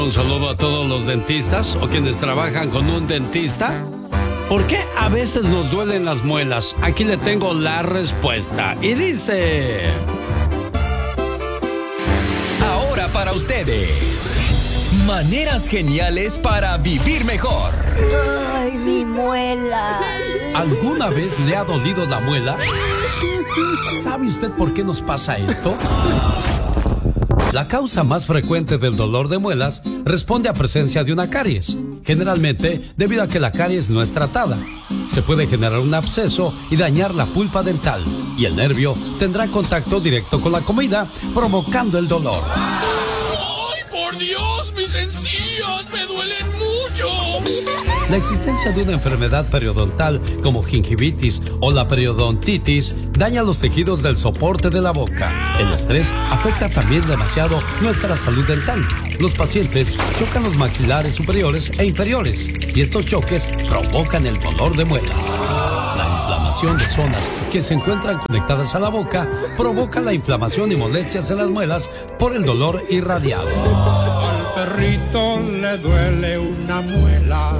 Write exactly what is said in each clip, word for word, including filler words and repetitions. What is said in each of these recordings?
Un saludo a todos los dentistas o quienes trabajan con un dentista. ¿Por qué a veces nos duelen las muelas? Aquí le tengo la respuesta. Y dice... Ahora para ustedes, maneras geniales para vivir mejor. ¡Ay, mi muela! ¿Alguna vez le ha dolido la muela? ¿Sabe usted por qué nos pasa esto? La causa más frecuente del dolor de muelas responde a presencia de una caries, generalmente debido a que la caries no es tratada. Se puede generar un absceso y dañar la pulpa dental, y el nervio tendrá contacto directo con la comida, provocando el dolor. ¡Ay, por Dios! ¡Mis encías me duelen mucho! La existencia de una enfermedad periodontal como gingivitis o la periodontitis daña los tejidos del soporte de la boca. El estrés afecta también demasiado nuestra salud dental. Los pacientes chocan los maxilares superiores e inferiores y estos choques provocan el dolor de muelas. La inflamación de zonas que se encuentran conectadas a la boca provoca la inflamación y molestias en las muelas por el dolor irradiado. Al perrito le duele una muela.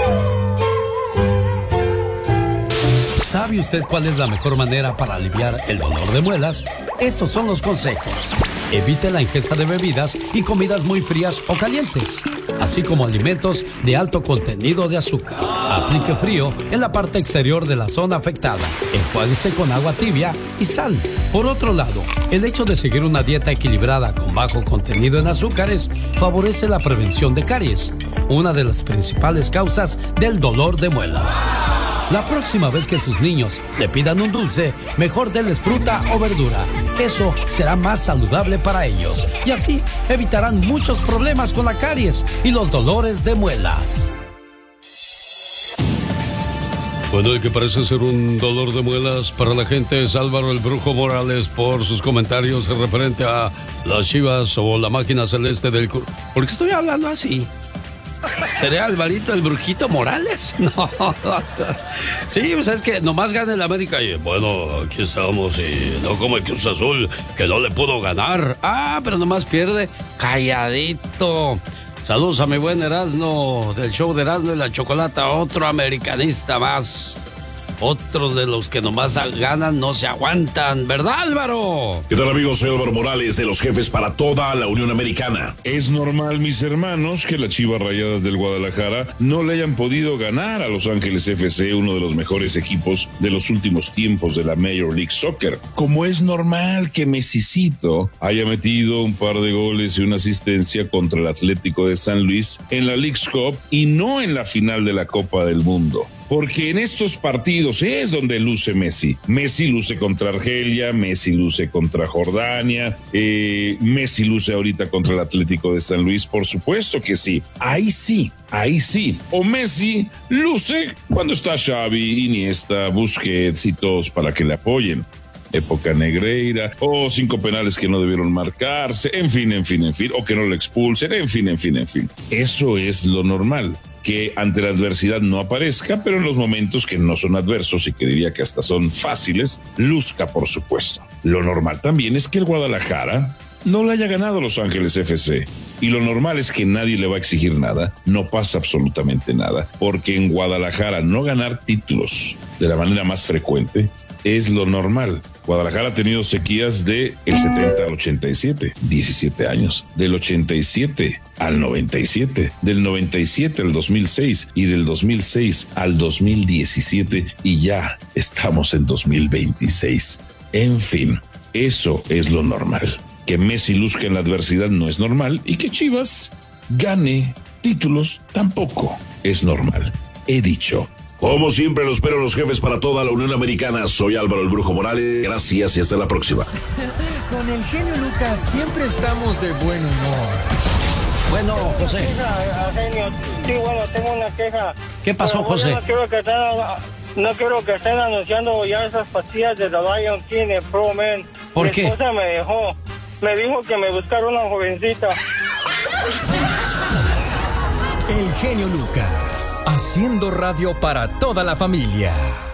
¿Sabe usted cuál es la mejor manera para aliviar el dolor de muelas? Estos son los consejos. Evite la ingesta de bebidas y comidas muy frías o calientes, así como alimentos de alto contenido de azúcar. Aplique frío en la parte exterior de la zona afectada. Enjuáguese con agua tibia y sal. Por otro lado, el hecho de seguir una dieta equilibrada con bajo contenido en azúcares favorece la prevención de caries, una de las principales causas del dolor de muelas. La próxima vez que sus niños le pidan un dulce, mejor denles fruta o verdura. Eso será más saludable para ellos. Y así evitarán muchos problemas con la caries y los dolores de muelas. Bueno, el que parece ser un dolor de muelas para la gente es Álvaro el Brujo Morales por sus comentarios referente a las Chivas o la máquina celeste del... ¿Por qué estoy hablando así? ¿Seré Alvarito el Brujito Morales? No. Sí, pues es que nomás gana el América y bueno, aquí estamos y no como el Cruz Azul, que no le pudo ganar. Ah, pero nomás pierde calladito. Saludos a mi buen Erasmo del show de Erasmo y la Chocolata, otro americanista más. Otros de los que nomás ganan no se aguantan, ¿verdad, Álvaro? ¿Qué tal, amigos? Soy Álvaro Morales de los Jefes para toda la Unión Americana. Es normal, mis hermanos, que las Chivas Rayadas del Guadalajara no le hayan podido ganar a Los Ángeles F C, uno de los mejores equipos de los últimos tiempos de la Major League Soccer. Como es normal que Messicito haya metido un par de goles y una asistencia contra el Atlético de San Luis en la League's Cup y no en la final de la Copa del Mundo. Porque en estos partidos es donde luce Messi. Messi luce contra Argelia, Messi luce contra Jordania, eh, Messi luce ahorita contra el Atlético de San Luis, por supuesto que sí. Ahí sí, ahí sí. O Messi luce cuando está Xavi, Iniesta, Busquets y todos para que le apoyen. Época Negreira, o cinco penales que no debieron marcarse, en fin, en fin, en fin, o que no lo expulsen, en fin, en fin, en fin. Eso es lo normal. Que ante la adversidad no aparezca, pero en los momentos que no son adversos y que diría que hasta son fáciles, luzca, por supuesto. Lo normal también es que el Guadalajara no le haya ganado a Los Ángeles F C. Y lo normal es que nadie le va a exigir nada, no pasa absolutamente nada, porque en Guadalajara no ganar títulos de la manera más frecuente es lo normal. Guadalajara ha tenido sequías de el setenta al ochenta y siete, diecisiete años, del ochenta y siete al noventa y siete, del noventa y siete al dos mil seis y del dos mil seis al dos mil diecisiete y ya estamos en dos mil veintiséis. En fin, eso es lo normal. Que Messi luzca en la adversidad no es normal y que Chivas gane títulos tampoco es normal. He dicho. Como siempre, los espero los Jefes para toda la Unión Americana. Soy Álvaro el Brujo Morales. Gracias y hasta la próxima. Con el genio Lucas siempre estamos de buen humor. Bueno, José. Queja, genio. Sí, bueno, tengo una queja. ¿Qué pasó, Pero, José? No quiero que estén, no quiero que estén anunciando ya esas pastillas de The Lion King en Pro Man. ¿Por Mi qué? Mi esposa me dejó. Me dijo que me buscara una jovencita. El genio Lucas, haciendo radio para toda la familia.